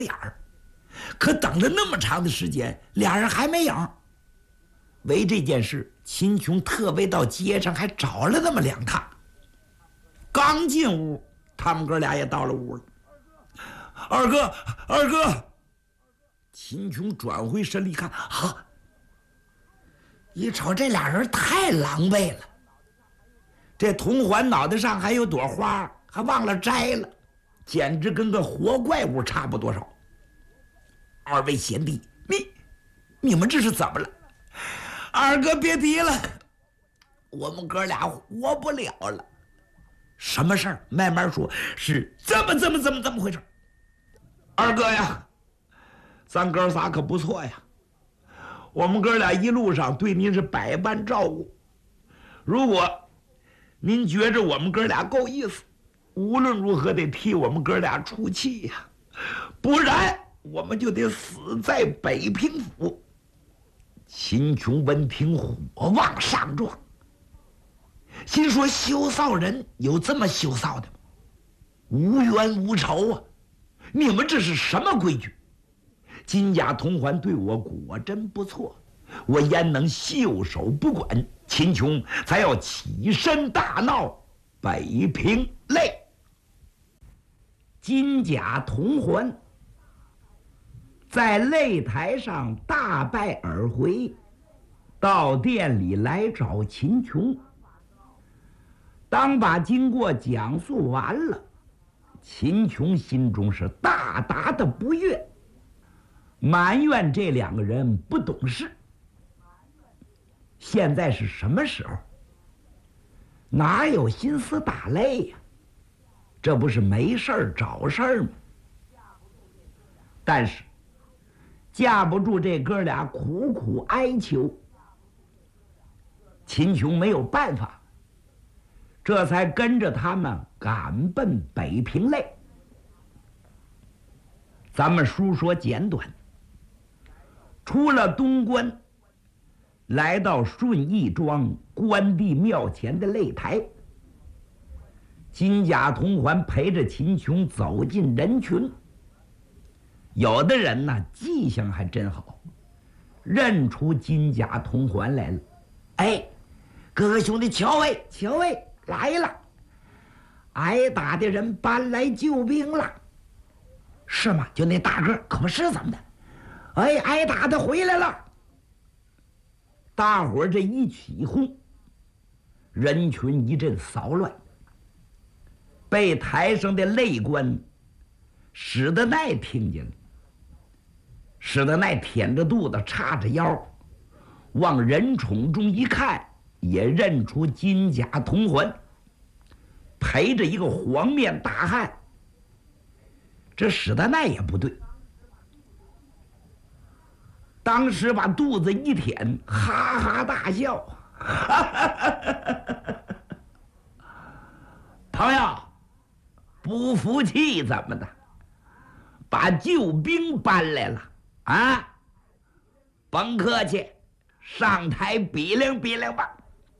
眼儿，可等了那么长的时间，俩人还没影。为这件事，秦琼特别到街上还找了那么2趟。刚进屋，他们哥俩也到了屋了。二哥，二哥！秦琼转回身一看，啊！一瞅这俩人太狼狈了。这铜环脑袋上还有朵花，还忘了摘了，简直跟个活怪物差不多少。二位贤弟，你们这是怎么了？二哥别提了，我们哥俩活不了了。什么事儿？慢慢说。是怎么回事？二哥呀，咱哥仨可不错呀，我们哥俩一路上对您是百般照顾。如果您觉着我们哥俩够意思，无论如何得替我们哥俩出气呀，不然我们就得死在北平府。秦琼闻听，火往上撞，心说羞臊人有这么羞臊的吗？无冤无仇啊，你们这是什么规矩？金甲铜环对我果真不错，我焉能袖手不管？秦琼才要起身大闹北平擂。金甲铜环在擂台上大败而回，到店里来找秦琼。当把经过讲述完了，秦琼心中是大大的不悦，埋怨这2个人不懂事。现在是什么时候？哪有心思打擂呀？这不是没事儿找事儿吗？但是架不住这哥俩苦苦哀求，秦琼没有办法，这才跟着他们赶奔北平擂。咱们书说简短，出了东关，来到顺义庄关帝庙前的擂台。金甲铜环陪着秦琼走进人群，有的人呢记性还真好，认出金甲铜环来了。哎，哥哥兄弟，瞧喂，来了，挨打的人搬来救兵了。是吗？就那大个可不是怎么的？哎，挨打的回来了。大伙儿这一起哄，人群一阵骚乱。被台上的擂官史德奈听见了，史德奈腆着肚子叉着腰，往人丛中一看，也认出金甲铜环，陪着一个黄面大汉。这史德奈也不对，当时把肚子一舔，哈哈大笑。朋友，不服气怎么的？把救兵搬来了啊！甭客气，上台比量比量吧。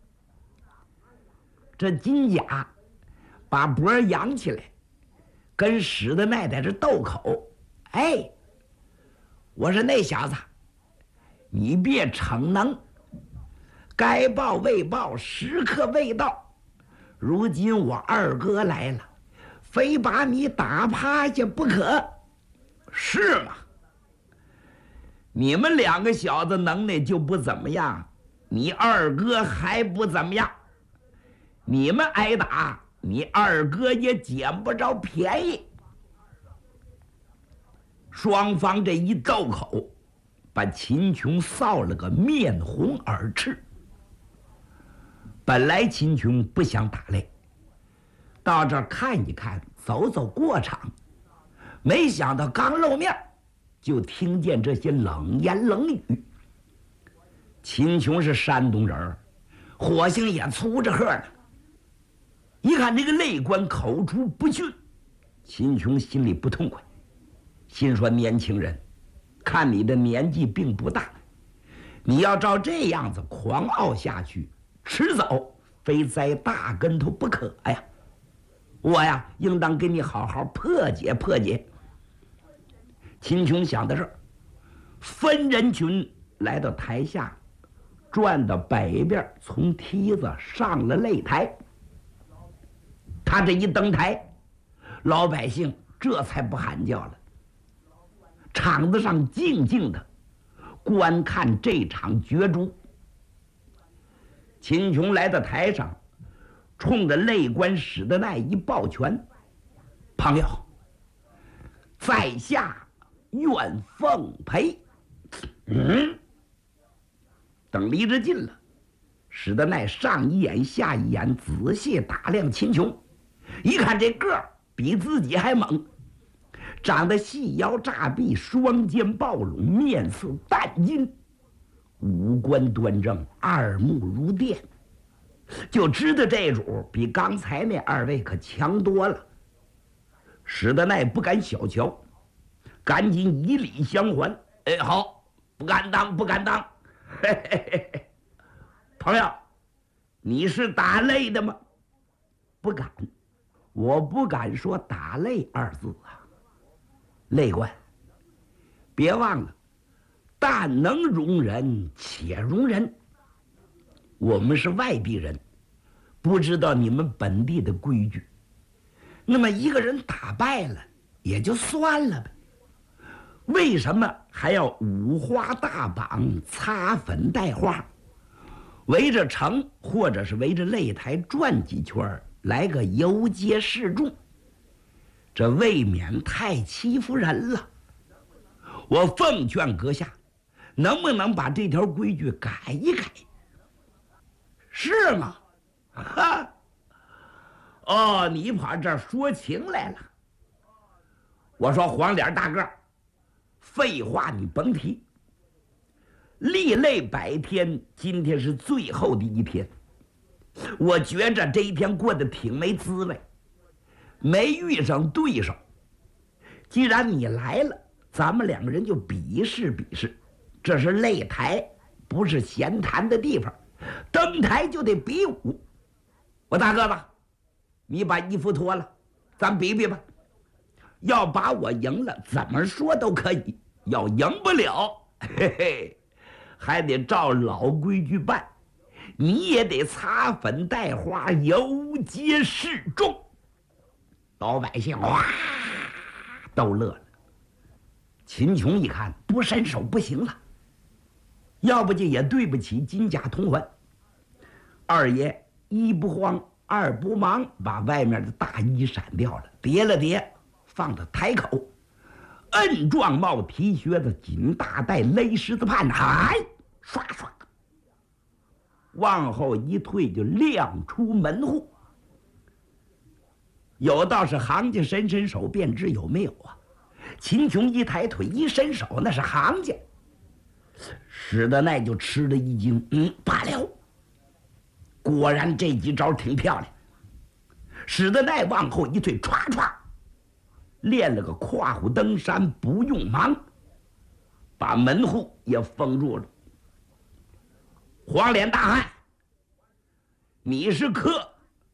这金甲把脖扬起来，跟史德奈在这斗口。哎，我说那小子，你别逞能，该报未报，时刻未到。如今我二哥来了，非把你打趴下不可。是吗？你们2个小子能耐就不怎么样，你二哥还不怎么样。你们挨打，你二哥也捡不着便宜。双方这一斗口，把秦琼臊了个面红耳赤。本来秦琼不想打擂，到这儿看一看，走走过场，没想到刚露面，就听见这些冷言冷语。秦琼是山东人，火星也粗着喝呢。一看这个擂官口出不逊，秦琼心里不痛快，心说年轻人，看你的年纪并不大，你要照这样子狂傲下去，迟早非栽大跟头不可呀！我呀，应当给你好好破解破解。 秦琼想到这儿，分人群来到台下，转到北边，从梯子上了擂台。他这一登台，老百姓这才不喊叫了，场子上静静的观看这场角逐。秦琼来到台上，冲着内官史德奈一抱拳：“朋友，在下愿奉陪。”等离着近了，史德奈上一眼下一眼，仔细打量秦琼，一看这个儿比自己还猛，长得细腰炸臂，双肩抱拢，面似淡金，五官端正，二目如电，就知道这主比刚才那二位可强多了。史德奈不敢小瞧，赶紧以礼相还：“哎，好，不敢当，不敢当。嘿嘿嘿嘿，朋友，你是打擂的吗？”“不敢，我不敢说打擂二字啊。擂官，别忘了，但能容人且容人。我们是外地人，不知道你们本地的规矩。那么一个人打败了也就算了呗，为什么还要五花大绑，擦粉带花，围着城或者是围着擂台转几圈，来个游街示众？这未免太欺负人了。我奉劝阁下，能不能把这条规矩改一改？”“是吗？哈，哦，你跑这儿说情来了。”我说：“黄脸大个儿，废话你甭提。立擂100天，今天是最后的一天，我觉着这一天过得挺没滋味，没遇上对手。既然你来了，咱们两个人就比试比试。这是擂台，不是闲谈的地方，登台就得比武。我大个子，你把衣服脱了，咱比比吧。要把我赢了，怎么说都可以；要赢不了，嘿嘿，还得照老规矩办，你也得擦粉带花，游街示众。”老百姓哇都乐了。秦琼一看不伸手不行了，要不就也对不起金甲铜环。二爷一不慌二不忙，把外面的大衣闪掉了，叠了叠放到台口，摁状帽皮靴子，紧大带勒狮子盼，哎，唰唰往后一退，就亮出门户。有道是行家伸伸手便知有没有啊。秦琼一抬腿一伸手，那是行家。史德奈就吃了一惊，罢了，果然这几招挺漂亮。史德奈往后一退，歘歘练了个跨虎登山不用忙，把门户也封住了。黄脸大汉，你是客，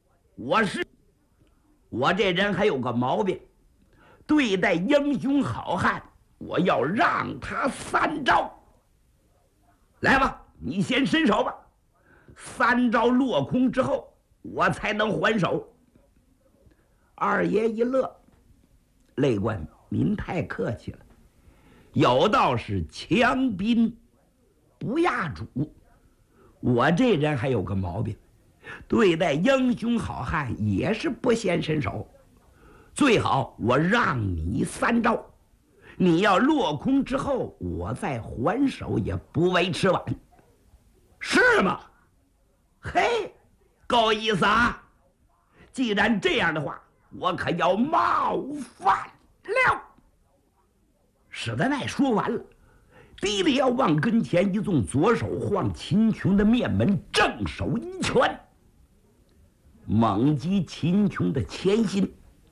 我这人还有个毛病，对待英雄好汉，我要让他3招。来吧，你先伸手吧，3招落空之后，我才能还手。二爷一乐：“擂官，您太客气了。有道是强宾不压主，我这人还有个毛病，对待英雄好汉也是不先伸手，最好我让你3招，你要落空之后我再还手，也不为迟晚。是吗？嘿，够意思啊！既然这样的话，我可要冒犯了。”史德奈说完了，低着腰往跟前一纵，左手晃秦琼的面门，正手一拳猛击秦琼的前心。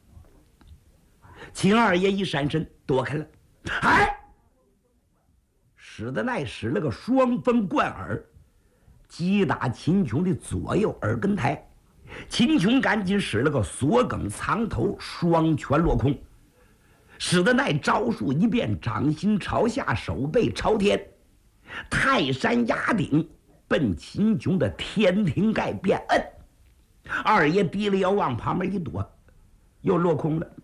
秦二爷一闪身躲开了。哎，史德奈使了个双风贯耳，击打秦琼的左右耳根台。秦琼赶紧使了个锁梗藏头，双拳落空。 史德奈招数一变，掌心朝下，手背朝天，泰山压顶，奔秦琼的天庭盖便摁。二爷低了腰往旁边一躲，又落空了。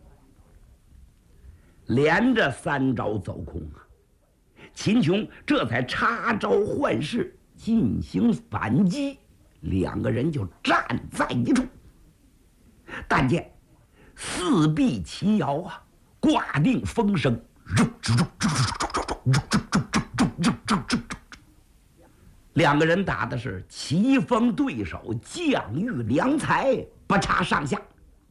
连着3招走空啊！秦琼这才插招换式进行反击，两个人就站在一处。但见四壁齐摇啊，挂定风声，两个人打的是棋逢对手，将遇良才，不差上下。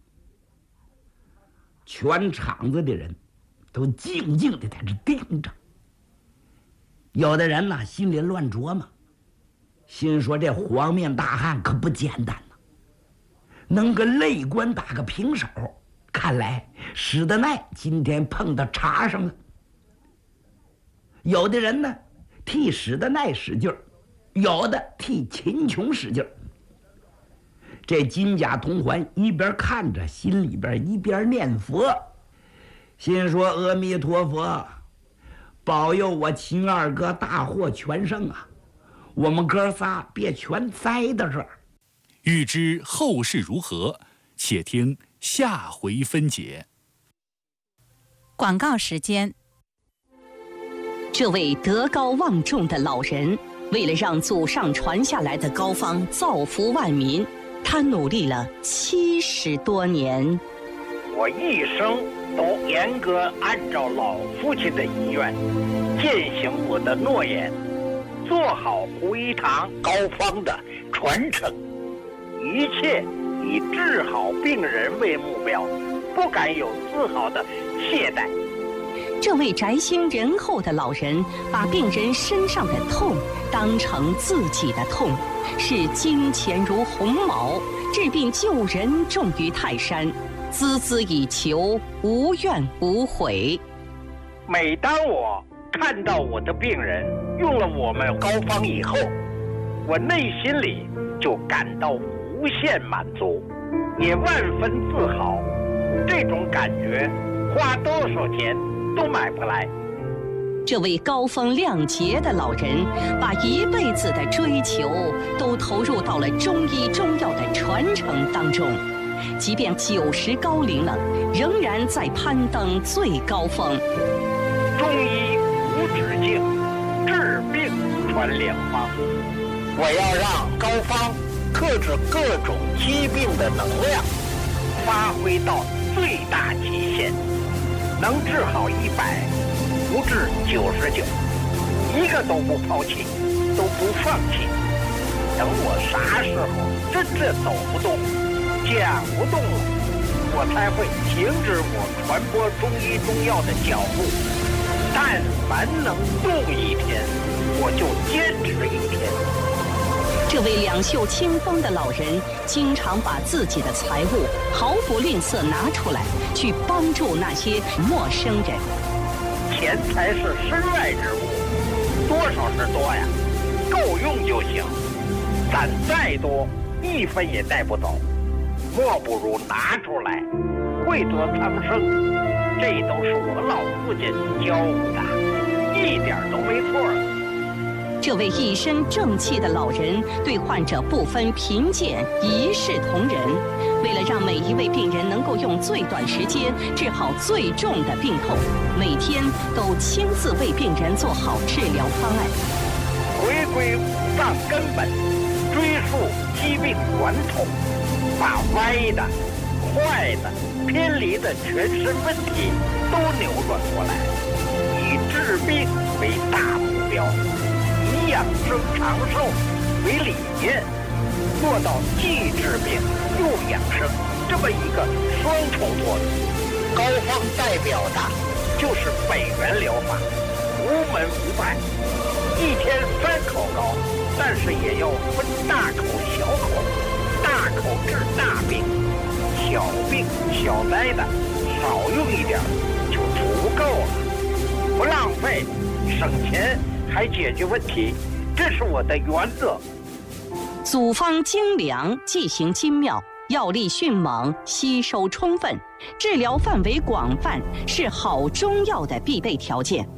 全场子的人都静静的在这盯着。有的人呢，心里乱琢磨，心说这黄面大汉可不简单呐，能跟内官打个平手，看来史德奈今天碰到茬上了。有的人呢替史德奈使劲儿，有的替秦琼使劲儿。这金甲铜环一边看着，心里边一边念佛，心说阿弥陀佛，保佑我秦二哥大获全胜啊！我们哥仨别全栽到这儿。 欲知后事如何，且听下回分解。 广告时间。 这位德高望重的老人，为了让祖上传下来的膏方造福万民，他努力了70多年。 我一生都严格按照老父亲的遗愿，践行我的诺言，做好胡一堂膏方的传承，一切以治好病人为目标，不敢有丝毫的懈怠。 这位宅心仁厚的老人，把病人身上的痛当成自己的痛，视金钱如鸿毛，治病救人重于泰山，孜孜以求，无怨无悔。 每当我看到我的病人用了我们膏方以后，我内心里就感到无限满足，也万分自豪。这种感觉花多少钱都买不来。 这位高风亮节的老人，把一辈子的追求都投入到了中医中药的传承当中，即便90高龄了，仍然在攀登最高峰。 中医无止境，治病传良方。我要让膏方克制各种疾病的能量发挥到最大极限，能治好100，不治99，一个都不抛弃，都不放弃。等我啥时候真正走不动、讲不动了，我才会停止我传播中医中药的脚步。但凡能动一天，我就坚持1天。 这位两袖清风的老人，经常把自己的财物毫不吝啬拿出来，去帮助那些陌生人。 钱财是身外之物，多少是多呀，够用就行。攒再多，1分也带不走，莫不如拿出来，惠泽苍生。这都是我老父亲教我的，一点都没错。 这位一身正气的老人，对患者不分贫贱，一视同仁。为了让每一位病人能够用最短时间治好最重的病痛，每天都亲自为病人做好治疗方案。 回归五脏根本，追溯疾病源头，把歪的、坏的、偏离的全身问题都扭转过来，以治病为大目标，以养生长寿为理念，做到既治病又养生这么一个双重作用。膏方代表的就是北元疗法，无门无派，1天3口膏，但是也要分大口小口，大口治大病，小病小灾的少用一点就足够了，不浪费，省钱还解决问题，这是我的原则。 组方精良，剂行精妙，药力迅猛，吸收充分， 治疗范围广泛是好中药的必备条件。